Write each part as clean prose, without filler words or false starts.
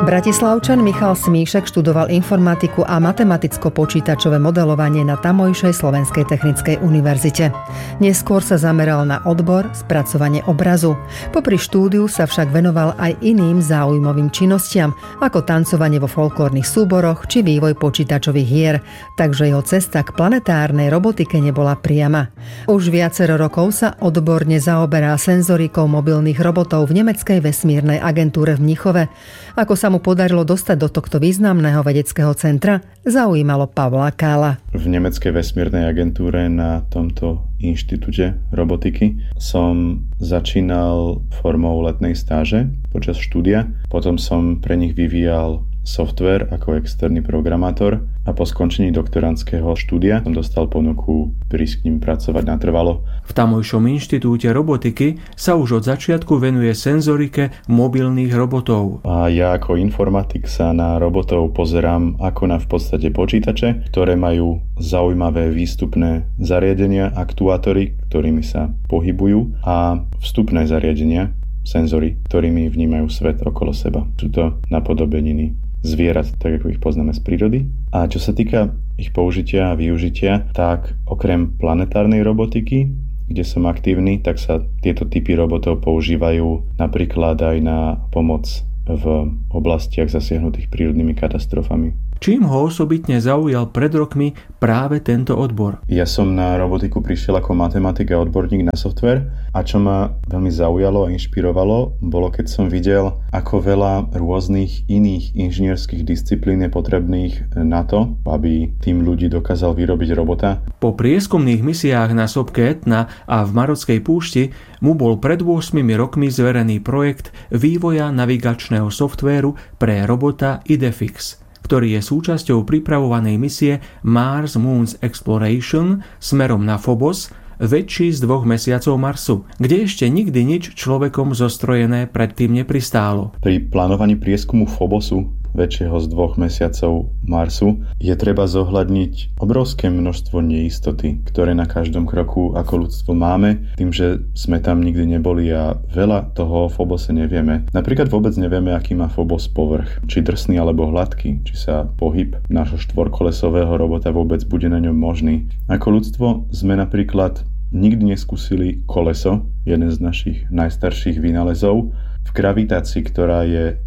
Bratislavčan Michal Smíšek študoval informatiku a matematicko-počítačové modelovanie na tamojšej Slovenskej technickej univerzite. Neskôr sa zameral na odbor spracovanie obrazu. Popri štúdiu sa však venoval aj iným záujmovým činnostiam, ako tancovanie vo folklórnych súboroch či vývoj počítačových hier, takže jeho cesta k planetárnej robotike nebola priama. Už viacero rokov sa odborne zaoberá senzorikou mobilných robotov v nemeckej vesmírnej agentúre v Mníchove. Ako sa mu podarilo dostať do tohto významného vedeckého centra, zaujímalo Pavla Kála. V nemeckej vesmírnej agentúre na tomto inštitúte robotiky som začínal formou letnej stáže počas štúdia. Potom som pre nich vyvíjal software ako externý programátor a po skončení doktorandského štúdia som dostal ponuku prísť k ním pracovať natrvalo. V tamojšom inštitúte robotiky sa už od začiatku venuje senzorike mobilných robotov. A ja ako informatik sa na robotov pozerám ako na v podstate počítače, ktoré majú zaujímavé výstupné zariadenia, aktuátory, ktorými sa pohybujú, a vstupné zariadenia, senzory, ktorými vnímajú svet okolo seba. Sú to napodobeniny zvierat, tak ako ich poznáme z prírody. A čo sa týka ich použitia a využitia, tak okrem planetárnej robotiky, kde som aktívny, tak sa tieto typy robotov používajú napríklad aj na pomoc v oblastiach zasiahnutých prírodnými katastrofami. Čím ho osobitne zaujal pred rokmi práve tento odbor? Ja som na robotiku prišiel ako matematik a odborník na software a čo ma veľmi zaujalo a inšpirovalo, bolo keď som videl, ako veľa rôznych iných inžinierských disciplín je potrebných na to, aby tým ľudí dokázal vyrobiť robota. Po prieskumných misiách na sopke Etna a v Marockej púšti mu bol pred 8 rokmi zverený projekt vývoja navigačného softvéru pre robota Idefix, ktorý je súčasťou pripravovanej misie Mars Moons Exploration smerom na Phobos, väčší z 2 mesiacov Marsu, kde ešte nikdy nič človekom zostrojené predtým nepristálo. Pri plánovaní prieskumu Phobosu, väčšieho z 2 mesiacov Marsu, je treba zohľadniť obrovské množstvo neistoty, ktoré na každom kroku ako ľudstvo máme, tým, že sme tam nikdy neboli a veľa toho o Phobose nevieme. Napríklad vôbec nevieme, aký má Phobos povrch, či drsný alebo hladký, či sa pohyb nášho štvorkolesového robota vôbec bude na ňom možný. Ako ľudstvo sme napríklad nikdy neskúsili koleso, jeden z našich najstarších vynálezov, v gravitácii, ktorá je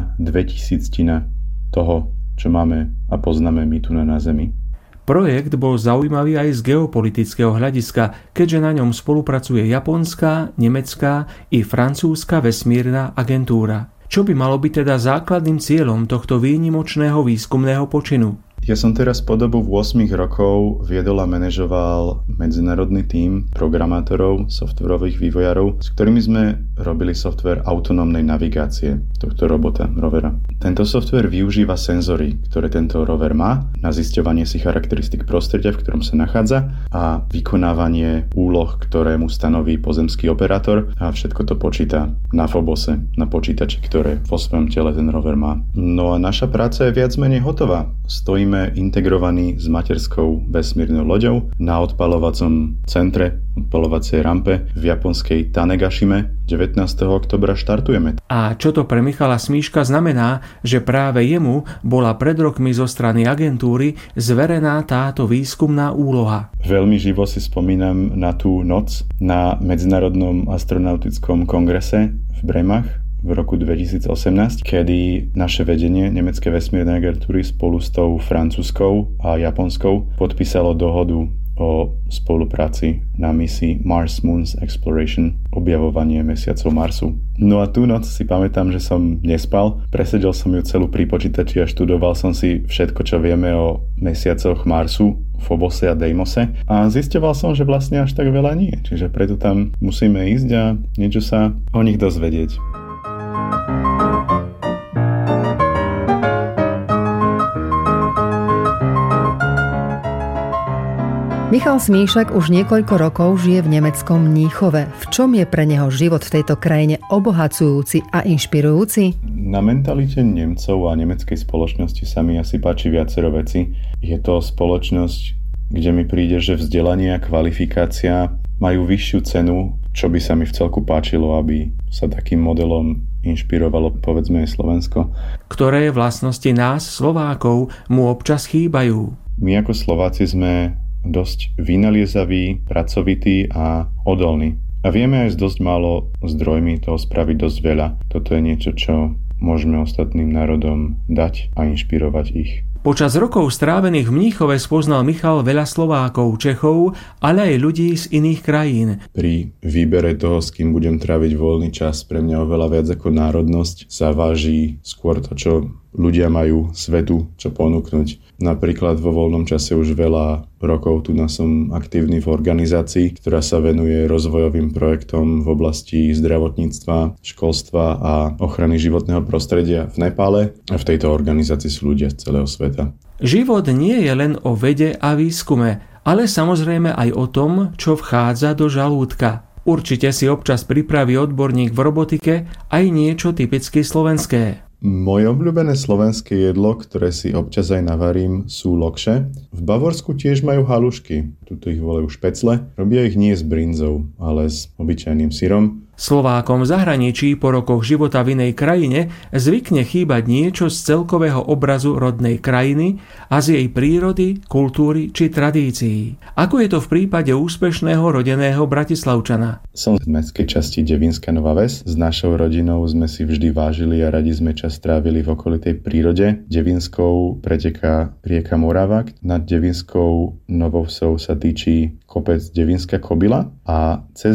1/2000 toho, čo máme a poznáme my tu na Zemi. Projekt bol zaujímavý aj z geopolitického hľadiska, keďže na ňom spolupracuje japonská, nemecká i francúzska vesmírna agentúra. Čo by malo byť teda základným cieľom tohto výnimočného výskumného počinu? Ja som teraz po dobu 8 rokov viedol a manažoval medzinárodný tím programátorov, softwarových vývojárov, s ktorými sme robili software autonómnej navigácie tohto robota, rovera. Tento software využíva senzory, ktoré tento rover má, na zisťovanie si charakteristik prostredia, v ktorom sa nachádza, a vykonávanie úloh, ktoré mu stanoví pozemský operátor, a všetko to počíta na Phobose, na počítači, ktoré vo svojom tele ten rover má. No a naša práca je viac menej hotová. Stojíme integrovaní s materskou vesmírnou loďou na odpaľovacom centre, odpaľovacej rampe v japonskej Tanegashime. 19. oktobra štartujeme. A čo to pre Michala Smíška znamená, že práve jemu bola pred rokmi zo strany agentúry zverená táto výskumná úloha? Veľmi živo si spomínam na tú noc na Medzinárodnom astronautickom kongrese v Bremach v roku 2018, kedy naše vedenie nemecké vesmírnej agentúry spolu s tou francúzskou a japonskou podpísalo dohodu o spolupráci na misii Mars Moons Exploration, objavovanie mesiacov Marsu. No a tú noc si pamätám, že som nespal, presedel som ju celú pri počítači a študoval som si všetko, čo vieme o mesiacoch Marsu, Phobose a Deimose, a zisťoval som, že vlastne až tak veľa nie, čiže preto tam musíme ísť a niečo sa o nich dozvedieť. Michal Smíšek už niekoľko rokov žije v nemeckom Mníchove. V čom je pre neho život v tejto krajine obohacujúci a inšpirujúci? Na mentalite Nemcov a nemeckej spoločnosti sa mi asi páči viacero veci. Je to spoločnosť, kde mi príde, že vzdelanie a kvalifikácia majú vyššiu cenu, čo by sa mi v celku páčilo, aby sa takým modelom inšpirovalo povedzme aj Slovensko. Ktoré vlastnosti nás, Slovákov, mu občas chýbajú? My ako Slováci sme dosť vynaliezaví, pracovití a odolní. A vieme aj s dosť málo zdrojmi toho spraviť dosť veľa. Toto je niečo, čo môžeme ostatným národom dať a inšpirovať ich. Počas rokov strávených v Mníchove spoznal Michal veľa Slovákov, Čechov, ale aj ľudí z iných krajín. Pri výbere toho, s kým budem tráviť voľný čas, pre mňa oveľa viac ako národnosť sa váži skôr to, čo ľudia majú svetu čo ponúknuť. Napríklad vo voľnom čase už veľa rokov tu som aktívny v organizácii, ktorá sa venuje rozvojovým projektom v oblasti zdravotníctva, školstva a ochrany životného prostredia v Nepále. A v tejto organizácii sú ľudia z celého sveta. Život nie je len o vede a výskume, ale samozrejme aj o tom, čo vchádza do žalúdka. Určite si občas pripraví odborník v robotike aj niečo typicky slovenské. Moje obľúbené slovenské jedlo, ktoré si občas aj navarím, sú lokše. V Bavorsku tiež majú halušky, tuto ich volajú špecle. Robia ich nie s brinzou, ale s obyčajným syrom. Slovákom v zahraničí po rokoch života v inej krajine zvykne chýbať niečo z celkového obrazu rodnej krajiny a z jej prírody, kultúry či tradícií. Ako je to v prípade úspešného rodeného Bratislavčana? Som z mestskej časti Devínska Nová Ves. S našou rodinou sme si vždy vážili a radi sme čas trávili v okolitej prírode. Devínskou preteká rieka Morava. Nad Devínskou Novou Vsou sa týči kopec Devínska Kobila a cez